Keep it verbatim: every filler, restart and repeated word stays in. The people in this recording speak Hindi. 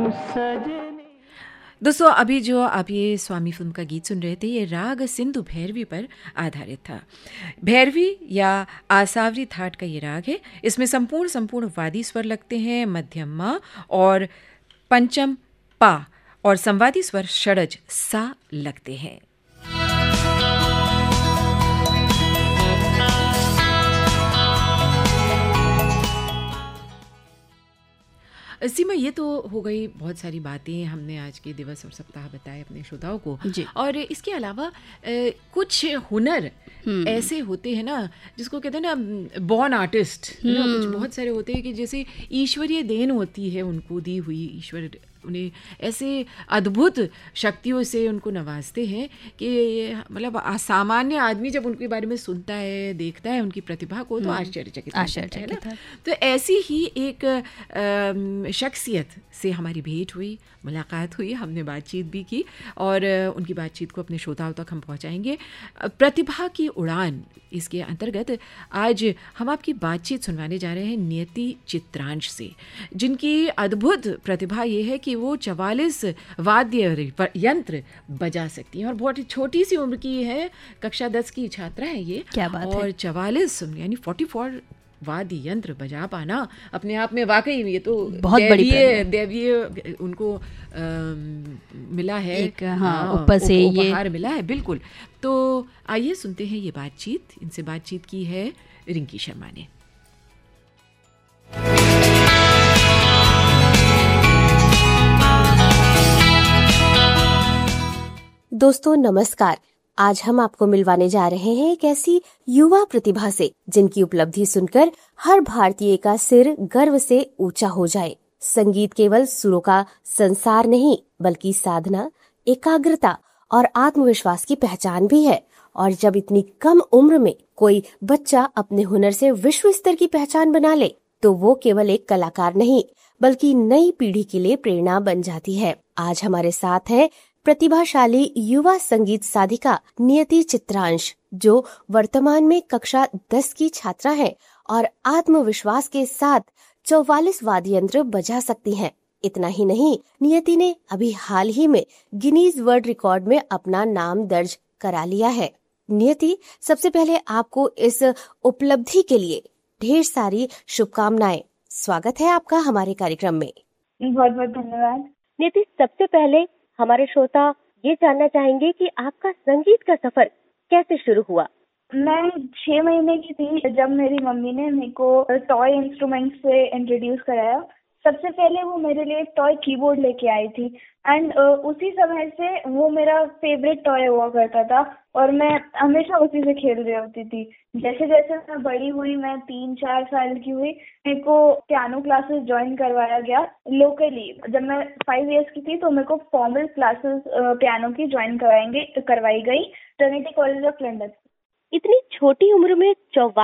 दोस्तों अभी जो आप ये स्वामी फिल्म का गीत सुन रहे थे ये राग सिंधु भैरवी पर आधारित था। भैरवी या आसावरी थाट का ये राग है। इसमें संपूर्ण संपूर्ण वादी स्वर लगते हैं, मध्यम मा और पंचम पा और संवादी स्वर षडज सा लगते हैं। सीमा, ये तो हो गई बहुत सारी बातें, हमने आज के दिवस और सप्ताह बताए अपने श्रोताओं को। और इसके अलावा ए, कुछ हुनर ऐसे होते हैं ना जिसको कहते हैं ना बॉर्न आर्टिस्ट, कुछ बहुत सारे होते हैं कि जैसे ईश्वरीय देन होती है उनको दी हुई, ईश्वर उन्हें ऐसे अद्भुत शक्तियों से उनको नवाजते हैं कि मतलब असामान्य आदमी जब उनके बारे में सुनता है, देखता है उनकी प्रतिभा को तो आश्चर्यचकित होता है ना। तो ऐसी ही एक शख्सियत से हमारी भेंट हुई, मुलाकात हुई, हमने बातचीत भी की और उनकी बातचीत को अपने श्रोताओं तक हम पहुंचाएंगे। प्रतिभा की उड़ान इसके अंतर्गत आज हम आपकी बातचीत सुनवाने जा रहे हैं नियति चित्रांश से, जिनकी अद्भुत प्रतिभा ये है कि वो चवालीस वाद्य यंत्र बजा सकती हैं और बहुत छोटी सी उम्र की है, कक्षा दस की छात्रा है ये। क्या बात और है। चवालीस यानी फोर्टी फोर वाद्य यंत्र बजा पाना अपने आप में वाकई ये तो बहुत बड़ी दैवीय उनको आ, मिला है, एक हाँ, ऊपर से ये उपहार मिला है। बिल्कुल। तो आइए सुनते हैं ये बातचीत। इनसे बातचीत की है रिंकी शर्मा ने। दोस्तों नमस्कार। आज हम आपको मिलवाने जा रहे हैं एक ऐसी युवा प्रतिभा से जिनकी उपलब्धि सुनकर हर भारतीय का सिर गर्व से ऊंचा हो जाए। संगीत केवल सुरों का संसार नहीं बल्कि साधना, एकाग्रता और आत्मविश्वास की पहचान भी है। और जब इतनी कम उम्र में कोई बच्चा अपने हुनर से विश्व स्तर की पहचान बना ले तो वो केवल एक कलाकार नहीं बल्कि नई पीढ़ी के लिए प्रेरणा बन जाती है। आज हमारे साथ है प्रतिभाशाली युवा संगीत साधिका नियति चित्रांश, जो वर्तमान में कक्षा दस की छात्रा है और आत्मविश्वास के साथ चौवालीस वाद्य यंत्र बजा सकती हैं। इतना ही नहीं, नियति ने अभी हाल ही में गिनीज वर्ल्ड रिकॉर्ड में अपना नाम दर्ज करा लिया है। नियति, सबसे पहले आपको इस उपलब्धि के लिए ढेर सारी शुभकामनाएं। स्वागत है आपका हमारे कार्यक्रम में। बहुत बहुत धन्यवाद। नियति, सबसे पहले हमारे श्रोता ये जानना चाहेंगे कि आपका संगीत का सफर कैसे शुरू हुआ। मैं छह महीने की थी जब मेरी मम्मी ने मेरे को टॉय इंस्ट्रूमेंट से इंट्रोड्यूस कराया। सबसे पहले वो मेरे लिए एक टॉय कीबोर्ड लेके आई थी एंड uh, उसी समय से वो मेरा फेवरेट टॉय हुआ करता था और मैं हमेशा उसी से खेल रही होती थी। जैसे जैसे मैं बड़ी हुई, मैं तीन चार साल की हुई, मेरे को पियानो क्लासेस ज्वाइन करवाया गया लोकली। जब मैं फाइव इयर्स की थी तो मेरे को फॉर्मल क्लासेस पियानो की ज्वाइन करवाएंगे करवाई गई ट्रिनिटी कॉलेज ऑफ लंदन। इतनी छोटी उम्र में चौवालीस